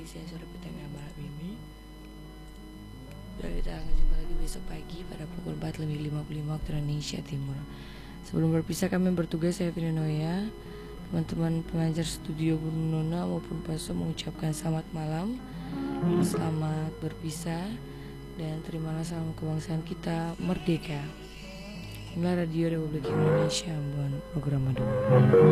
sensor petang malam ini. Dan kita akan jumpa lagi besok pagi pada pukul 4:55 waktu Indonesia Timur. Sebelum berpisah kami bertugas, saya Vina Noya, teman-teman pengajar studio Gunung Nona maupun Paso mengucapkan selamat malam, selamat berpisah, dan terimalah salam kebangsaan kita merdeka. Inilah Radio Republik Indonesia, Bogor, Madura.